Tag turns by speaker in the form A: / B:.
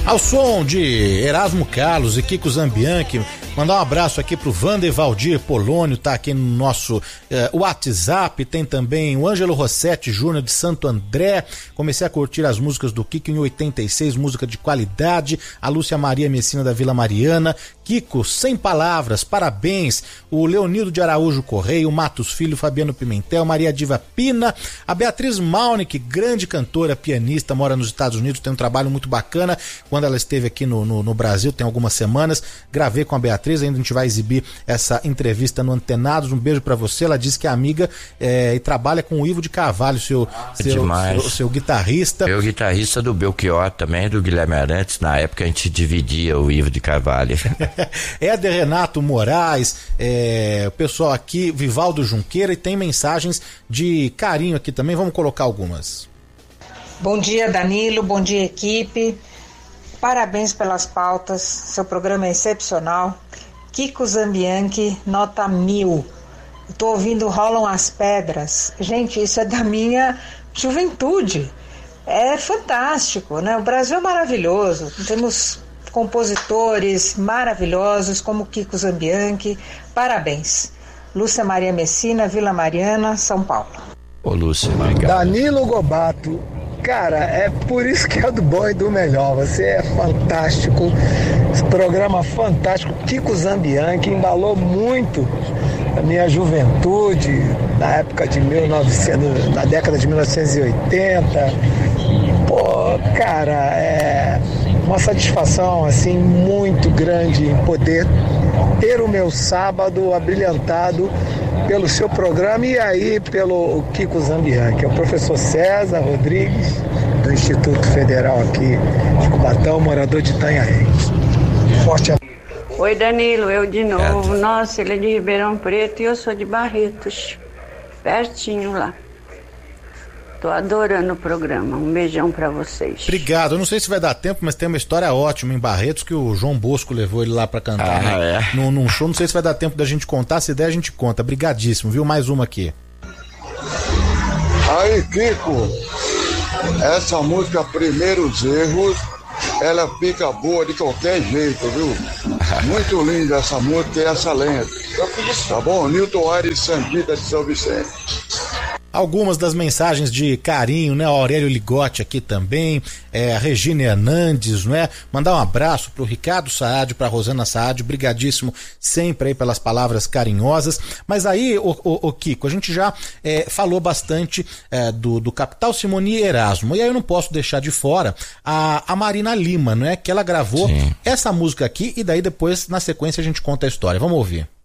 A: Ao som de Erasmo Carlos e Kiko Zambianchi, mandar um abraço aqui pro Vander Valdir Polônio, tá aqui no nosso WhatsApp. Tem também o Ângelo Rossetti Júnior de Santo André. Comecei a curtir as músicas do Kiko em 86, música de qualidade. A Lúcia Maria Messina da Vila Mariana. Kiko, sem palavras, parabéns. O Leonildo de Araújo Correia, o Matos Filho, Fabiano Pimentel, Maria Diva Pina, a Beatriz Malnick, grande cantora, pianista, mora nos Estados Unidos, tem um trabalho muito bacana. Quando ela esteve aqui no Brasil, tem algumas semanas, gravei com a Beatriz, ainda a gente vai exibir essa entrevista no Antenados. Um beijo pra você. Ela disse que é amiga e trabalha com o Ivo de Carvalho, seu guitarrista.
B: Eu guitarrista do Belchior também, do Guilherme Arantes. Na época a gente dividia o Ivo de Carvalho.
A: Éder Renato Moraes, o pessoal aqui, Vivaldo Junqueira, e tem mensagens de carinho aqui também, vamos colocar algumas.
C: Bom dia, Danilo, bom dia, equipe. Parabéns pelas pautas, seu programa é excepcional. Kiko Zambianchi, nota 1000. Estou ouvindo Rolam as Pedras. Gente, isso é da minha juventude. É fantástico, né? O Brasil é maravilhoso. Temos compositores maravilhosos como Kiko Zambianchi. Parabéns. Lúcia Maria Messina, Vila Mariana, São Paulo.
B: Ô Lúcia, obrigado.
D: Danilo Gobato, cara, é por isso que é do bom e do melhor. Você é fantástico, esse programa fantástico. Kiko Zambianchi embalou muito a minha juventude, na época de 1900, na década de 1980. Pô, cara, é uma satisfação assim muito grande em poder ter o meu sábado abrilhantado pelo seu programa e aí pelo Kiko Zambianchi. É o professor César Rodrigues, do Instituto Federal aqui de Cubatão, morador de Itanhaém. Forte abraço.
E: Oi, Danilo, eu de novo. Nossa, ele é de Ribeirão Preto e eu sou de Barretos, pertinho lá. Tô adorando o programa. Um beijão pra vocês.
A: Obrigado. Eu não sei se vai dar tempo, mas tem uma história ótima em Barretos que o João Bosco levou ele lá pra cantar num show. Não sei se vai dar tempo da gente contar. Se der, a gente conta. Brigadíssimo, viu? Mais uma aqui.
F: Aí, Kiko, essa música Primeiros Erros, ela fica boa de qualquer jeito, viu? Muito linda essa música e essa lenda. Tá bom? Nilton Aires Santita de São Vicente.
A: Algumas das mensagens de carinho, né? O Aurélio Ligotti aqui também, a Regina Hernandes, não é? Mandar um abraço pro Ricardo Saad, pra Rosana Saad, brigadíssimo sempre aí pelas palavras carinhosas. Mas aí, o Kiko, a gente já falou bastante do Capital Simone e Erasmo, e aí eu não posso deixar de fora a Marina Lima, não é? Que ela gravou essa música aqui e daí depois, na sequência, a gente conta a história. Vamos ouvir.